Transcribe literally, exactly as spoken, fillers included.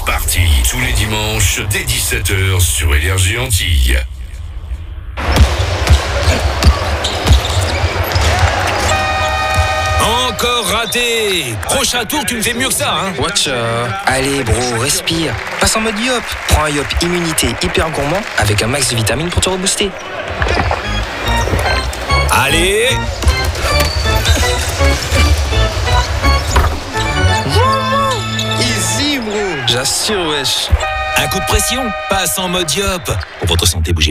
Party, tous les dimanches dès dix-sept heures sur Énergie Antilles. Encore raté. Prochain tour, tu me fais mieux que ça, hein. Watch out. Allez, bro, respire. Passe en mode Yop. Prends un Yop immunité hyper gourmand avec un max de vitamines pour te rebooster. Allez. Easy, bro. J'assure, wesh. Un coup de pression. Passe en mode Yop. Pour votre santé, bougez pas.